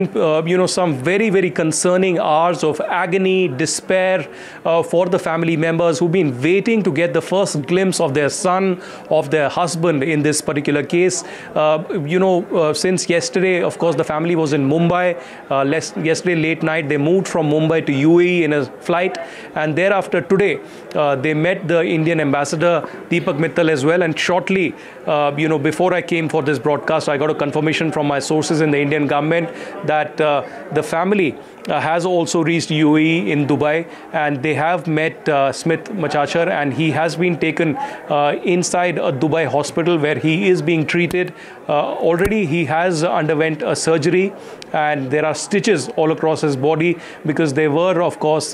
Some very, very concerning hours of agony, despair for the family members who've been waiting to get the first glimpse of their son, of their husband in this particular case. Since yesterday, of course, the family was in Mumbai. Yesterday late night, they moved from Mumbai to UAE in a flight. And thereafter today, they met the Indian ambassador, Deepak Mittal, as well. And shortly, before I came for this broadcast, I got a confirmation from my sources in the Indian government that the family has also reached UAE in Dubai, and they have met Smit Machachar, and he has been taken inside a Dubai hospital where he is being treated. Already he has underwent a surgery, and there are stitches all across his body because there were, of course,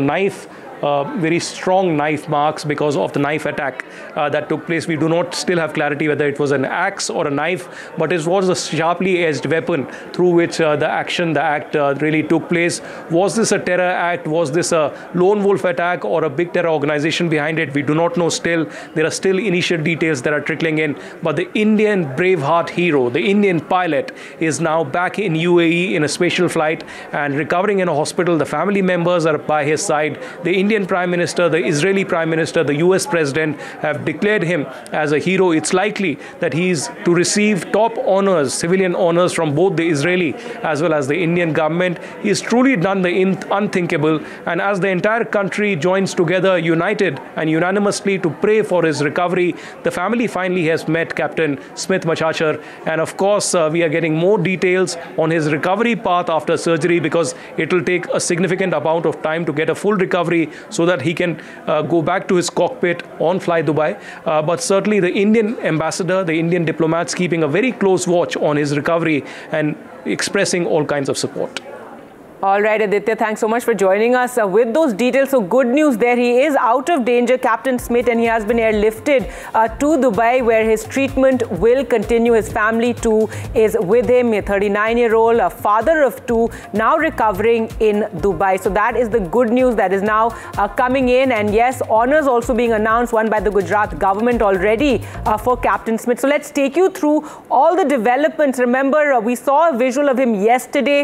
very strong knife marks because of the knife attack that took place. We do not still have clarity whether it was an axe or a knife, but it was a sharply edged weapon through which the act really took place. Was this a terror act? Was this a lone wolf attack or a big terror organization behind it? We do not know still. There are still initial details that are trickling in, but the Indian braveheart hero, the Indian pilot, is now back in UAE in a special flight and recovering in a hospital. The family members are by his side. The Indian Prime Minister, the Israeli Prime Minister, the US President have declared him as a hero. It's likely that he's to receive top honors, civilian honors from both the Israeli as well as the Indian government. He's truly done the unthinkable, and as the entire country joins together, united and unanimously to pray for his recovery, the family finally has met Captain Smit Machachar, and of course we are getting more details on his recovery path after surgery, because it will take a significant amount of time to get a full recovery so that he can go back to his cockpit on Fly Dubai. But certainly the Indian ambassador, the Indian diplomats keeping a very close watch on his recovery and expressing all kinds of support. All right, Aditya, thanks so much for joining us with those details. So good news there. He is out of danger, Captain Smit, and he has been airlifted to Dubai, where his treatment will continue. His family too is with him, a 39-year-old, a father of two, now recovering in Dubai. So that is the good news that is now coming in. And yes, honors also being announced, one by the Gujarat government already for Captain Smit. So let's take you through all the developments. Remember, we saw a visual of him yesterday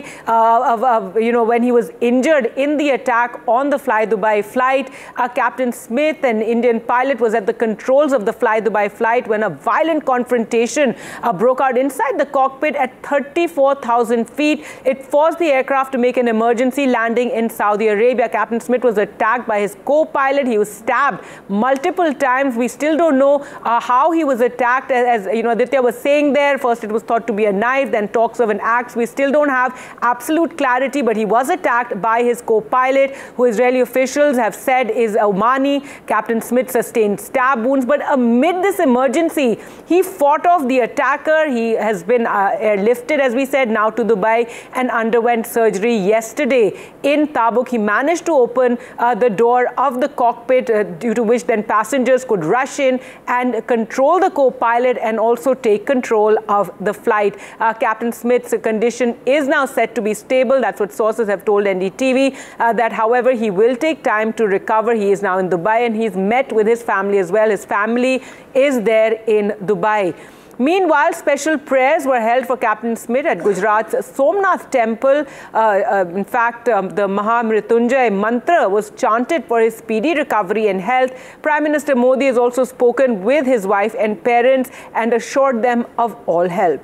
when he was injured in the attack on the Fly Dubai flight. Captain Smit, an Indian pilot, was at the controls of the Fly Dubai flight when a violent confrontation broke out inside the cockpit at 34,000 feet. It forced the aircraft to make an emergency landing in Saudi Arabia. Captain Smit was attacked by his co-pilot. He was stabbed multiple times. We still don't know how he was attacked. As Aditya was saying there, first it was thought to be a knife, then talks of an axe. We still don't have absolute clarity, but he was attacked by his co-pilot, who Israeli officials have said is Omani. Captain Smit sustained stab wounds, but amid this emergency, he fought off the attacker. He has been airlifted, as we said, now to Dubai, and underwent surgery yesterday in Tabuk. He managed to open the door of the cockpit, due to which then passengers could rush in and control the co-pilot and also take control of the flight. Captain Smit's condition is now set to be stable. That's what sources have told NDTV, that however he will take time to recover. He is now in Dubai and he's met with his family as well. His family is there in Dubai. Meanwhile, special prayers were held for Captain Smit at Gujarat's Somnath temple. In fact, the Mahamrityunjay mantra was chanted for his speedy recovery and health. Prime Minister Modi has also spoken with his wife and parents and assured them of all help.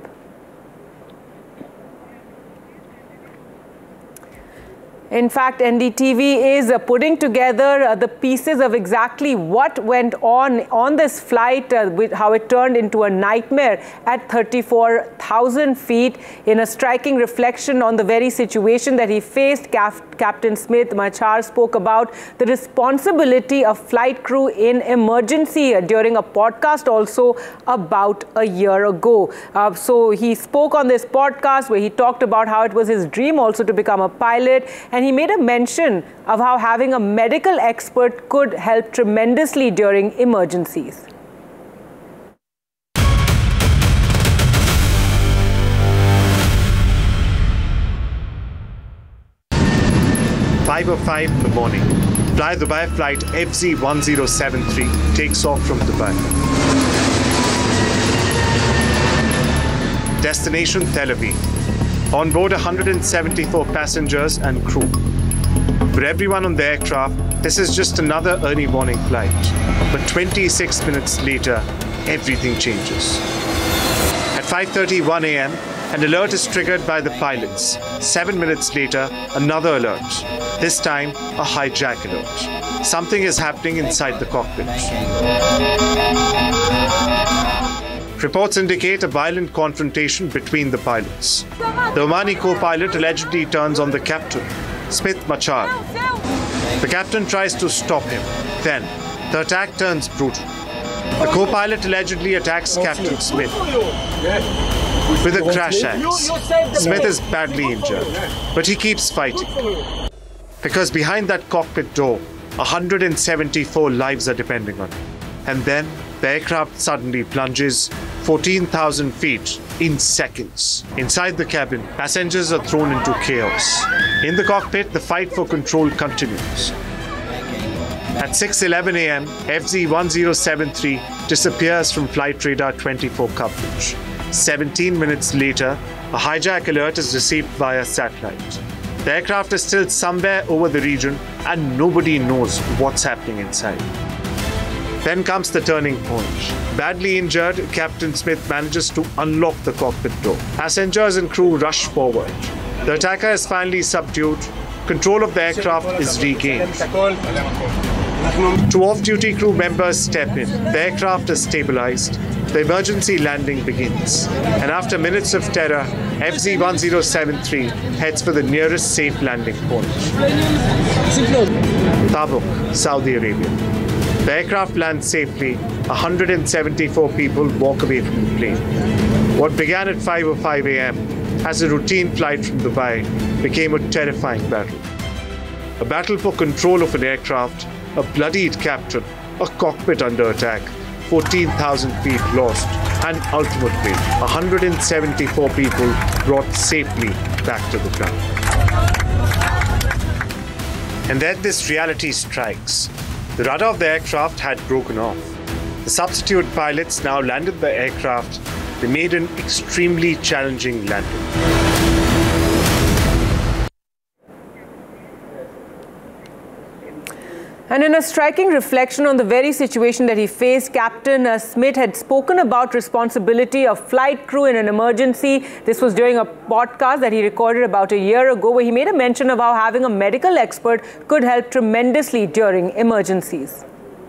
In fact, NDTV is putting together the pieces of exactly what went on this flight, how it turned into a nightmare at 34,000 feet. In a striking reflection on the very situation that he faced, Captain Smit Machachar spoke about the responsibility of flight crew in emergency during a podcast also about a year ago. So he spoke on this podcast where he talked about how it was his dream also to become a pilot, and he made a mention of how having a medical expert could help tremendously during emergencies. "5:05 in the morning. Fly Dubai flight FZ1073 takes off from Dubai. Destination Tel Aviv. On board 174 passengers and crew. For everyone on the aircraft, this is just another early morning flight. But 26 minutes later, everything changes. At 5:31 a.m., an alert is triggered by the pilots. 7 minutes later, another alert. This time, a hijack alert. Something is happening inside the cockpit. Reports indicate a violent confrontation between the pilots. The Omani co-pilot allegedly turns on the captain, Smith Machar. The captain tries to stop him. Then, the attack turns brutal. The co-pilot allegedly attacks Captain Smith with a crash axe. Smith is badly injured, but he keeps fighting. Because behind that cockpit door, 174 lives are depending on it. And then the aircraft suddenly plunges 14,000 feet in seconds. Inside the cabin, passengers are thrown into chaos. In the cockpit, the fight for control continues. At 6:11 a.m., FZ1073 disappears from Flight Radar 24 coverage. 17 minutes later, a hijack alert is received via satellite. The aircraft is still somewhere over the region and nobody knows what's happening inside. Then comes the turning point. Badly injured, Captain Smith manages to unlock the cockpit door. Passengers and crew rush forward. The attacker is finally subdued. Control of the aircraft is regained. Two off-duty crew members step in. The aircraft is stabilized. The emergency landing begins. And after minutes of terror, FZ1073 heads for the nearest safe landing point. Tabuk, Saudi Arabia. The aircraft lands safely. 174 people walk away from the plane. What began at 5:05 a.m. as a routine flight from Dubai became a terrifying battle. A battle for control of an aircraft, a bloodied captain, a cockpit under attack, 14,000 feet lost, and ultimately 174 people brought safely back to the ground. And then this reality strikes. The rudder of the aircraft had broken off. The substitute pilots now landed the aircraft. They made an extremely challenging landing. And in a striking reflection on the very situation that he faced, Captain Smith had spoken about responsibility of flight crew in an emergency. This was during a podcast that he recorded about a year ago, where he made a mention of how having a medical expert could help tremendously during emergencies.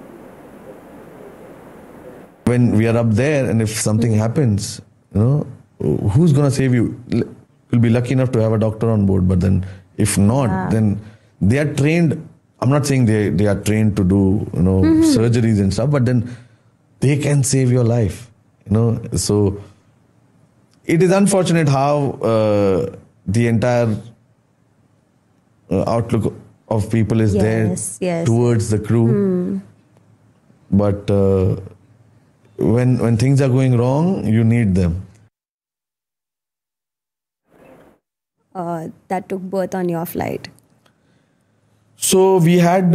When we are up there and if something happens, who's going to save you? You'll be lucky enough to have a doctor on board, but then if not, then they are trained. I'm not saying they are trained to do surgeries and stuff, but then they can save your life. So it is unfortunate how the entire outlook of people is there towards the crew. But when things are going wrong, you need them. That took birth on your flight? So we had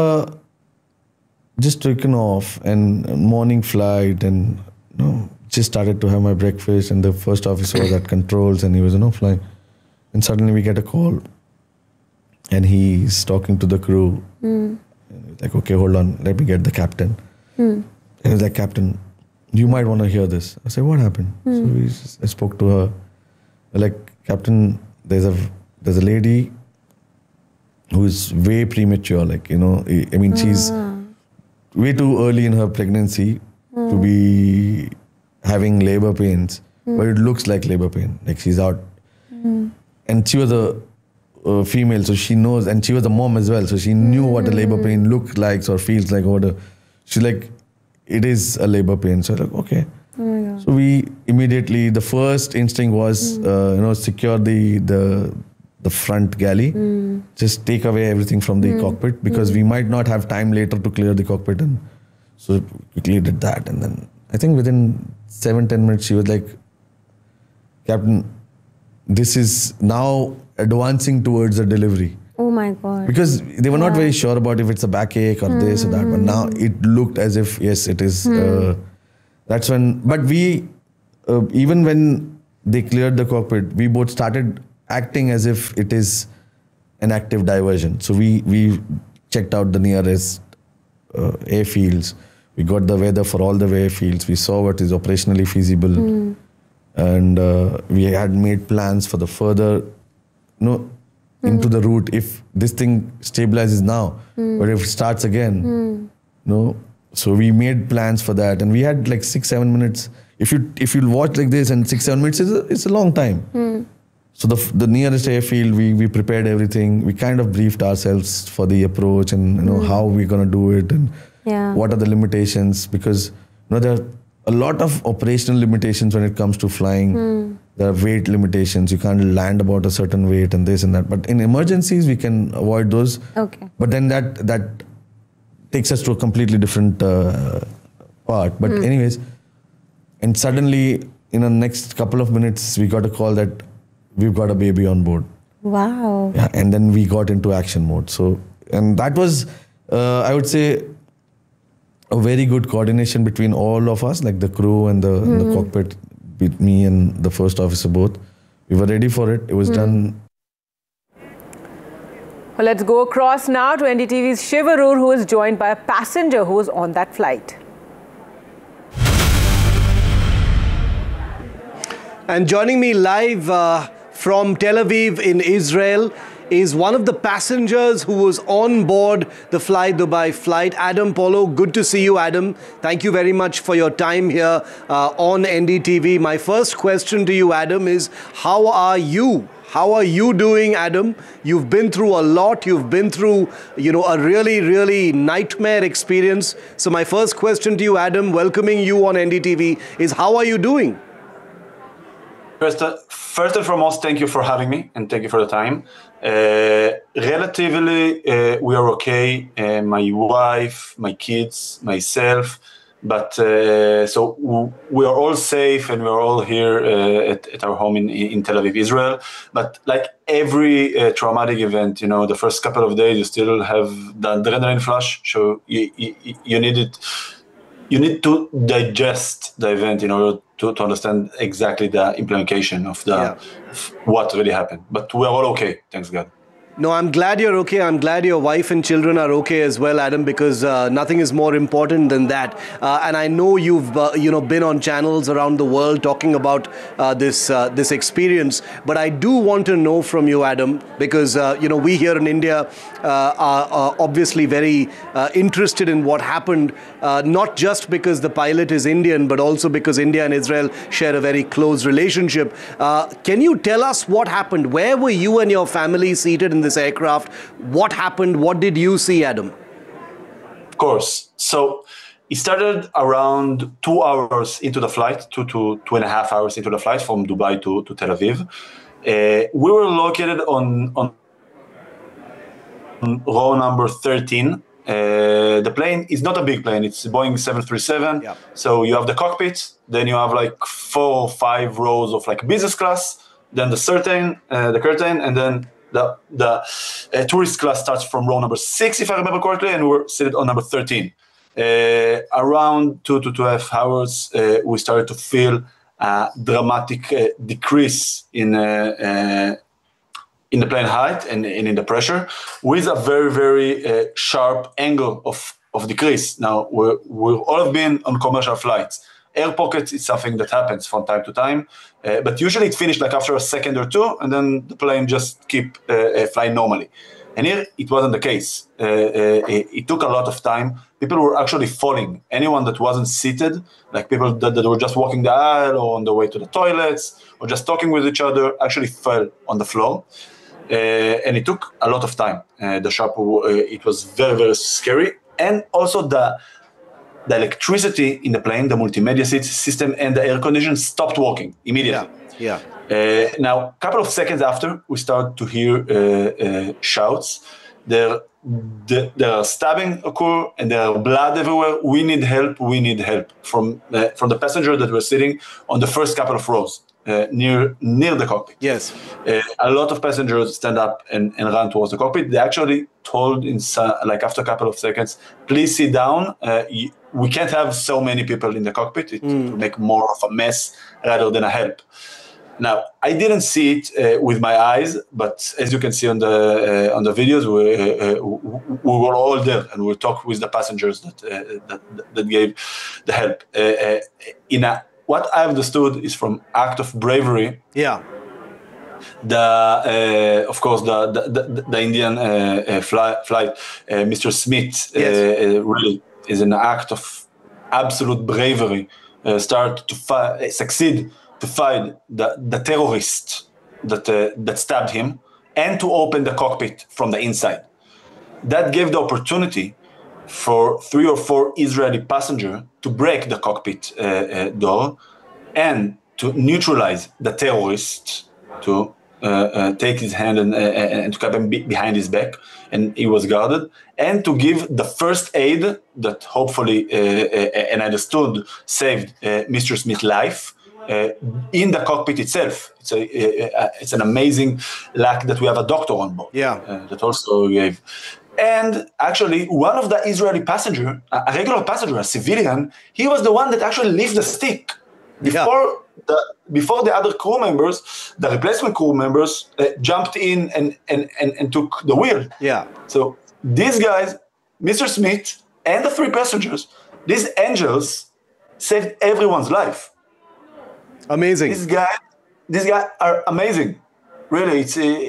just taken off and morning flight and just started to have my breakfast, and the first officer was at controls and he was flying, and suddenly we get a call and he's talking to the crew and he's like, okay, hold on, let me get the captain. And he was like, Captain, you might want to hear this. I said, what happened? So I spoke to her, like, Captain, there's a lady who is way premature, she's way too early in her pregnancy to be having labor pains, but it looks like labor pain, like she's out. And she was a female, so she knows, and she was a mom as well, so she knew what a labor pain looks like or feels like. She's like, it is a labor pain. So I'm like, okay. So we immediately, the first instinct was, secure the front galley, just take away everything from the cockpit, because we might not have time later to clear the cockpit. And so quickly did that. And then I think within 7-10 minutes, she was like, Captain, this is now advancing towards a delivery. Oh my God. Because they were not very sure about if it's a backache or this or that, but now it looked as if, yes, it is. That's when, but we, even when they cleared the cockpit, we both started acting as if it is an active diversion. So we checked out the nearest airfields. We got the weather for all the airfields. We saw what is operationally feasible. And we had made plans for the further, into the route. If this thing stabilizes now, or if it starts again, So we made plans for that, and we had like 6-7 minutes. If you watch like this, and 6-7 minutes it's a long time. So the nearest airfield, we prepared everything. We kind of briefed ourselves for the approach and how we're gonna do it and what are the limitations, because there are a lot of operational limitations when it comes to flying. There are weight limitations. You can't land about a certain weight and this and that. But in emergencies, we can avoid those. Okay. But then that takes us to a completely different part. But anyways, and suddenly in the next couple of minutes, we got a call that we've got a baby on board. Wow. Yeah, and then we got into action mode. So, and that was, I would say, a very good coordination between all of us, like the crew and the cockpit, with me and the first officer both. We were ready for it. It was done. Well, let's go across now to NDTV's Shiv Arur, who is joined by a passenger who was on that flight. And joining me live from Tel Aviv in Israel is one of the passengers who was on board the Fly Dubai flight, Adam Polo. Good to see you, Adam. Thank you very much for your time here on NDTV. My first question to you, Adam, is how are you? How are you doing, Adam? You've been through a lot. You've been through, a really, really nightmare experience. So my first question to you, Adam, welcoming you on NDTV, is how are you doing? First and foremost, thank you for having me and thank you for the time. Relatively, we are okay. My wife, my kids, myself. But so we are all safe and we are all here at our home in Tel Aviv, Israel. But like every traumatic event, the first couple of days you still have the adrenaline flush. So you need it. You need to digest the event in order to understand exactly the implication of what really happened. But we are all okay, thanks God. No, I'm glad you're okay. I'm glad your wife and children are okay as well, Adam, because nothing is more important than that. And I know you've been on channels around the world talking about this experience. But I do want to know from you, Adam, because we here in India are obviously very interested in what happened, not just because the pilot is Indian, but also because India and Israel share a very close relationship. Can you tell us what happened? Where were you and your family seated in this aircraft? What happened? What did you see, Adam? Of course. So it started around 2 hours into the flight, 2.5 hours into the flight from Dubai to Tel Aviv. We were located on row number 13. The plane is not a big plane. It's a Boeing 737. Yeah. So you have the cockpit, then you have like 4 or 5 rows of like business class, then the curtain, and then the tourist class starts from row number 6, if I remember correctly, and we're seated on number 13. Around 2 to 2.5 hours, we started to feel a dramatic decrease in the plane height and in the pressure, with a very, very sharp angle of decrease. Now, we've all have been on commercial flights. Air pockets is something that happens from time to time, but usually it finished like after a second or two, and then the plane just keep flying normally. And here, it wasn't the case. It took a lot of time. People were actually falling. Anyone that wasn't seated, like people that were just walking the aisle or on the way to the toilets or just talking with each other, actually fell on the floor. And it took a lot of time. It was very, very scary. And also the electricity in the plane, the multimedia system, and the air condition stopped working immediately. Yeah. Now, a couple of seconds after, we started to hear shouts. There are stabbing occur, and there are blood everywhere. We need help. We need help from the passenger that were sitting on the first couple of rows near the cockpit. Yes. A lot of passengers stand up and run towards the cockpit. They actually told after a couple of seconds, please sit down. We can't have so many people in the cockpit. It will make more of a mess rather than a help. Now, I didn't see it with my eyes, but as you can see on the videos, we were all there, and we talked with the passengers that gave the help. What I understood is from act of bravery. Yeah. Of course, the Indian flight, Mr. Smith, really is an act of absolute bravery. Start to succeed to find the terrorist that stabbed him, and to open the cockpit from the inside. That gave the opportunity for 3 or 4 Israeli passengers to break the cockpit door and to neutralize the terrorist, to take his hand and to cap him behind his back, and he was guarded, and to give the first aid that hopefully, and I understood, saved Mr. Smith's life in the cockpit itself. It's an amazing luck that we have a doctor on board. Yeah. That also gave. And actually, one of the Israeli passenger, a regular passenger, a civilian, he was the one that actually lifted the stick. Before the other crew members, the replacement crew members jumped in and took the wheel. Yeah. So these guys, Mr. Smith and the 3 passengers, these angels saved everyone's life. Amazing. These guys are amazing. Really,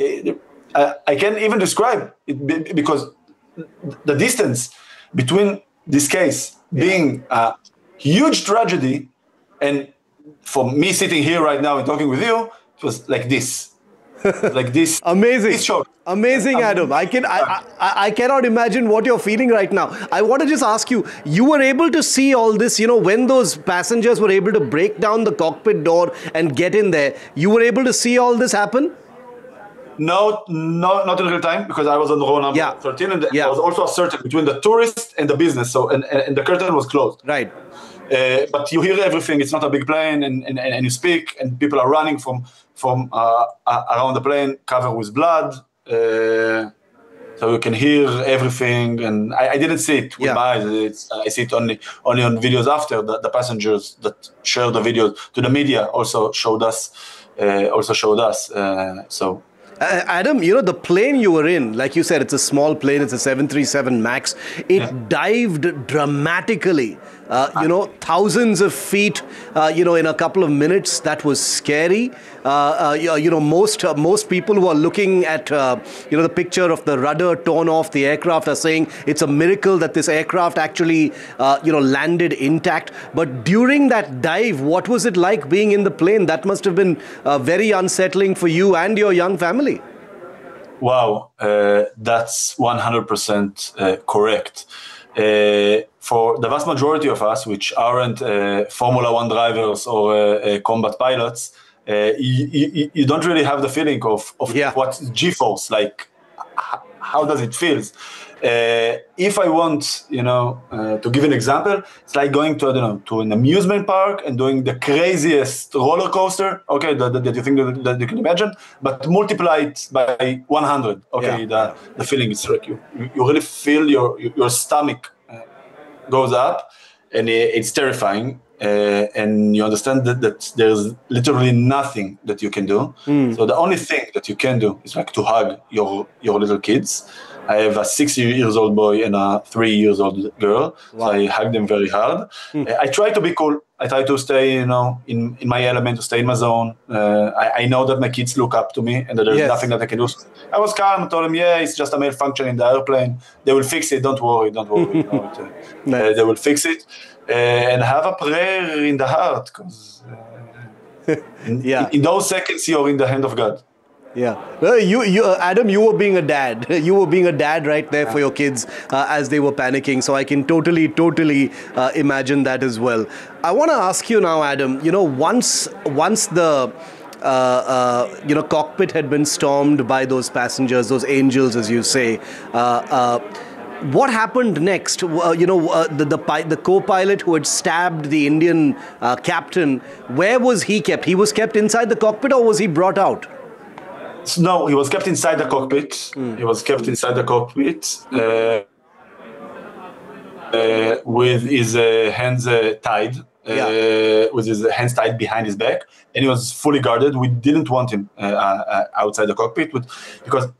I can't even describe it because the distance between this case being a huge tragedy and for me sitting here right now and talking with you, it was like this. Like this. Amazing. This short. Amazing, Adam. I cannot imagine what you're feeling right now. I want to just ask you, you were able to see all this, when those passengers were able to break down the cockpit door and get in there, you were able to see all this happen? No, not in real time, because I was on row number 13, and there was also a curtain between the tourist and the business, so and the curtain was closed. Right. But you hear everything. It's not a big plane, and you speak, and people are running from around the plane, covered with blood. So you can hear everything, and I didn't see it with my eyes. I see it only on videos after. The passengers that share the videos to the media also showed us. So. Adam, the plane you were in, like you said, it's a small plane, it's a 737 MAX. It dived dramatically, thousands of feet, in a couple of minutes. That was scary. Most people who are looking at, the picture of the rudder torn off the aircraft are saying it's a miracle that this aircraft actually, landed intact. But during that dive, what was it like being in the plane? That must have been very unsettling for you and your young family. Wow, that's 100% correct. For the vast majority of us, which aren't Formula One drivers or combat pilots, you don't really have the feeling of what G-force, like how does it feel. If I want, to give an example, it's like going to an amusement park and doing the craziest roller coaster, okay, that you think that you can imagine, but multiply it by 100. Okay, the feeling is like you really feel your stomach goes up, and it's terrifying. And you understand that there's literally nothing that you can do. So the only thing that you can do is like to hug your little kids. I have a 6-year-old boy and a 3-year-old girl. Wow. So I hug them very hard. I try to be cool. I try to stay, in my element, to stay in my zone. I know that my kids look up to me and that there's nothing that I can do. I was calm. I told them, it's just a malfunction in the airplane. They will fix it. Don't worry. Nice. They will fix it. And have a prayer in the heart, because in those seconds you're in the hand of God. Yeah. Well, Adam, you were being a dad. You were being a dad right there for your kids as they were panicking. So I can totally imagine that as well. I want to ask you now, Adam, once the cockpit had been stormed by those passengers, those angels, as you say, what happened next? The co-pilot who had stabbed the Indian captain, where was he kept? He was kept inside the cockpit, or was he brought out? No, he was kept inside the cockpit. He was kept inside the cockpit with his hands tied with his hands tied behind his back, and he was fully guarded. We didn't want him outside the cockpit because